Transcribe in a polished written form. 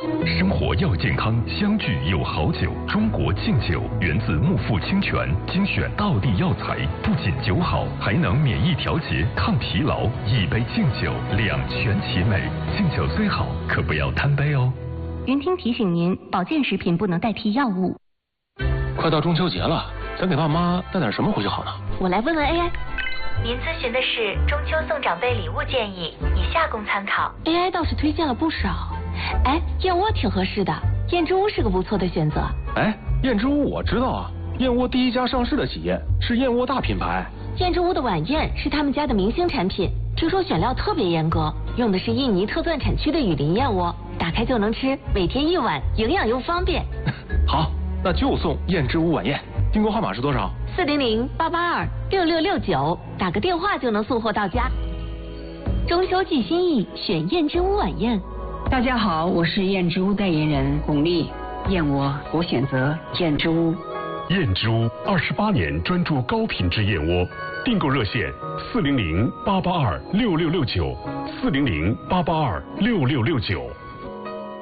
生活要健康，相聚有好酒。中国敬酒源自木富清泉，精选道地药材，不仅酒好，还能免疫调节、抗疲劳。一杯敬酒，两全其美。敬酒虽好，可不要贪杯哦。 云听提醒您，保健食品不能代替药物。 快到中秋节了，咱给爸妈带点什么回去好呢？ 我来问问 AI。 您咨询的是中秋送长辈礼物建议，以下供参考。 AI 倒是推荐了不少。哎，燕窝挺合适的，燕之屋是个不错的选择。 哎，燕之屋我知道啊，燕窝第一家上市的企业，是燕窝大品牌。 燕之屋的晚宴是他们家的明星产品，听说选料特别严格，用的是印尼特钻产区的雨林燕窝，打开就能吃，每天一碗，营养又方便。 好，那就送燕之屋晚宴。订购号码是多少 ？400-882-6669，打个电话就能送货到家。中秋寄心意，选燕之屋晚宴。 大家好，我是燕之屋代言人巩俐。燕窝，我选择燕之屋。 燕之屋28年专注高品质燕窝，订购热线400-882-6669，400-882-6669。